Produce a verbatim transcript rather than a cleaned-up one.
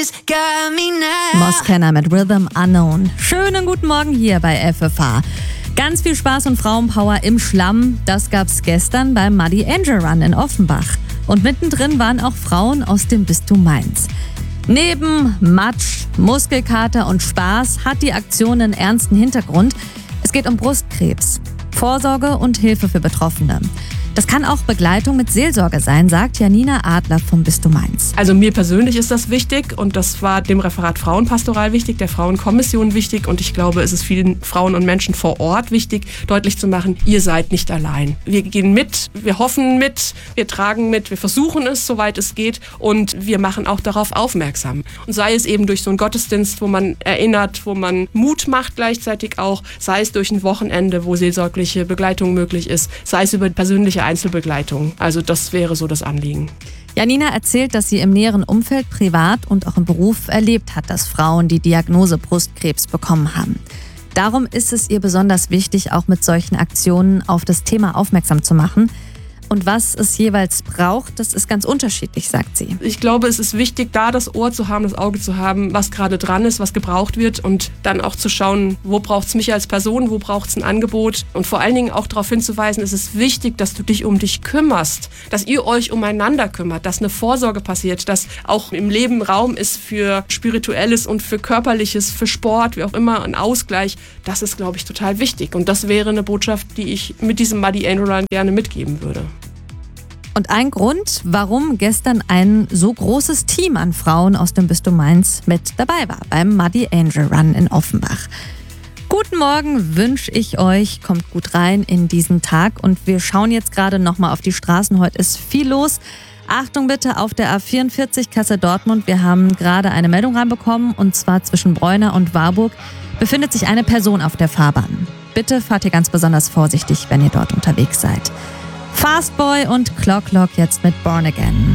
Moskenner mit Rhythm Unknown. Schönen guten Morgen hier bei F F H. Ganz viel Spaß und Frauenpower im Schlamm, das gab's gestern beim Muddy Angel Run in Offenbach. Und mittendrin waren auch Frauen aus dem Bistum Mainz. Neben Matsch, Muskelkater und Spaß hat die Aktion einen ernsten Hintergrund. Es geht um Brustkrebs, Vorsorge und Hilfe für Betroffene. Das kann auch Begleitung mit Seelsorge sein, sagt Janina Adler vom Bistum Mainz. Also mir persönlich ist das wichtig und das war dem Referat Frauenpastoral wichtig, der Frauenkommission wichtig und ich glaube, es ist vielen Frauen und Menschen vor Ort wichtig, deutlich zu machen, ihr seid nicht allein. Wir gehen mit, wir hoffen mit, wir tragen mit, wir versuchen es, soweit es geht und wir machen auch darauf aufmerksam. Und sei es eben durch so einen Gottesdienst, wo man erinnert, wo man Mut macht gleichzeitig auch, sei es durch ein Wochenende, wo seelsorgliche Begleitung möglich ist, sei es über persönliche Einzelbegleitung. Also das wäre so das Anliegen. Janina erzählt, dass sie im näheren Umfeld privat und auch im Beruf erlebt hat, dass Frauen die Diagnose Brustkrebs bekommen haben. Darum ist es ihr besonders wichtig, auch mit solchen Aktionen auf das Thema aufmerksam zu machen. Und was es jeweils braucht, das ist ganz unterschiedlich, sagt sie. Ich glaube, es ist wichtig, da das Ohr zu haben, das Auge zu haben, was gerade dran ist, was gebraucht wird und dann auch zu schauen, wo braucht es mich als Person, wo braucht es ein Angebot und vor allen Dingen auch darauf hinzuweisen, es ist wichtig, dass du dich um dich kümmerst, dass ihr euch umeinander kümmert, dass eine Vorsorge passiert, dass auch im Leben Raum ist für Spirituelles und für Körperliches, für Sport, wie auch immer, ein Ausgleich. Das ist, glaube ich, total wichtig und das wäre eine Botschaft, die ich mit diesem Muddy Angel Run gerne mitgeben würde. Und ein Grund, warum gestern ein so großes Team an Frauen aus dem Bistum Mainz mit dabei war beim Muddy Angel Run in Offenbach. Guten Morgen wünsche ich euch, kommt gut rein in diesen Tag und wir schauen jetzt gerade nochmal auf die Straßen. Heute ist viel los. Achtung bitte auf der A vierundvierzig Kassel-Dortmund. Wir haben gerade eine Meldung reinbekommen und zwar zwischen Bräuner und Warburg befindet sich eine Person auf der Fahrbahn. Bitte fahrt ihr ganz besonders vorsichtig, wenn ihr dort unterwegs seid. Fastboy und Clock Lock jetzt mit Born Again.